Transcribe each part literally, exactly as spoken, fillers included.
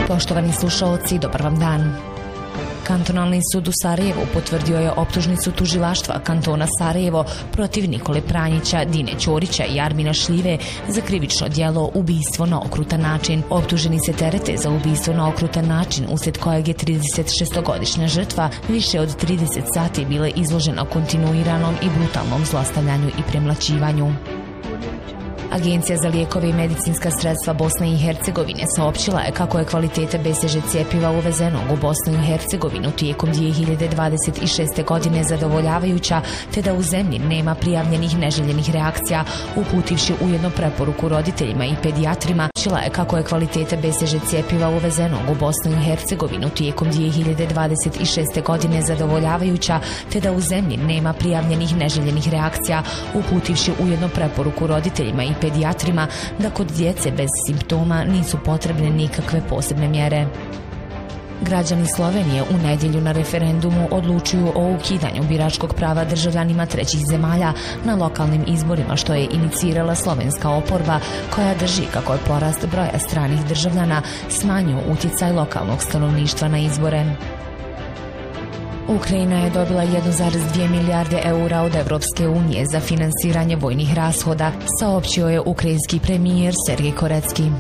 Poštovani slušaoci, dobar vam dan. Kantonalni sud u Sarajevu potvrdio je optužnicu tužilaštva kantona Sarajevo protiv Nikole Pranjića, Dine Ćorića i Armina Šljive za krivično djelo ubistvo na okrutan način. Optuženi se terete za ubistvo na okrutan način, uslijed kojeg je tridesetšestogodišnja žrtva više od trideset sati bila izložena kontinuiranom i brutalnom zlostavljanju i premlaćivanju. Agencija za lijekove i medicinska sredstva Bosne i Hercegovine saopćila je kako je kvaliteta B C G cjepiva uvezenog u Bosnu i Hercegovinu tijekom dvije hiljade dvadeset šeste. godine zadovoljavajuća, te da u zemlji nema prijavljenih neželjenih reakcija, uputivši ujedno preporuku roditeljima i pedijatrima. Saopćila je kako je kvaliteta B C G cjepiva uvezenog u Bosnu i Hercegovinu tijekom dvije hiljade dvadeset šeste. godine zadovoljavajuća, te da u zemlji nema prijavljenih neželjenih reakcija, uputivši ujedno preporuku roditeljima i pedijatrima da kod djece bez simptoma nisu potrebne nikakve posebne mjere. Građani Slovenije u nedjelju na referendumu odlučuju o ukidanju biračkog prava državljanima trećih zemalja na lokalnim izborima, što je inicirala slovenska oporba koja drži kako je porast broja stranih državljana smanjio utjecaj lokalnog stanovništva na izbore. Ukrajina je dobila jedan zarez dvije milijarde eura od Evropske unije za finansiranje vojnih rashoda, saopćio je ukrajinski premijer Sergej Korecki.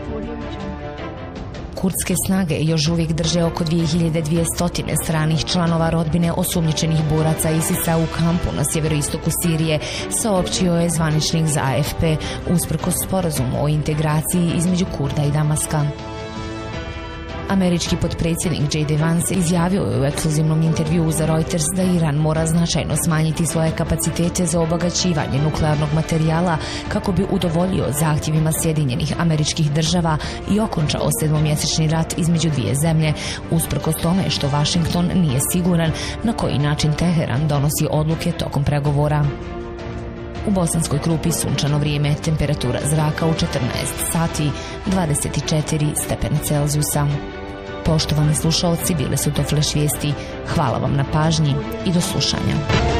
Kurdske snage još uvijek drže oko dvije hiljade dvjesto stranih članova rodbine osumnjičenih boraca ISIS-a u kampu na sjeveroistoku Sirije, saopćio je zvaničnik za A F P, usprkos sporazumu o integraciji između Kurda i Damaska. Američki potpredsjednik J D Vance izjavio je u ekskluzivnom intervjuu za Reuters da Iran mora značajno smanjiti svoje kapacitete za obogaćivanje nuklearnog materijala kako bi udovoljio zahtjevima Sjedinjenih Američkih Država i okončao sedmomjesečni rat između dvije zemlje, usprkos tome što Washington nije siguran na koji način Teheran donosi odluke tokom pregovora. U Bosanskoj Krupi sunčano vrijeme, temperatura zraka u četrnaest sati, dvadeset četiri stepeni Celzijusa. Poštovani slušaoci, bile su to Flash vijesti. Hvala vam na pažnji i do slušanja.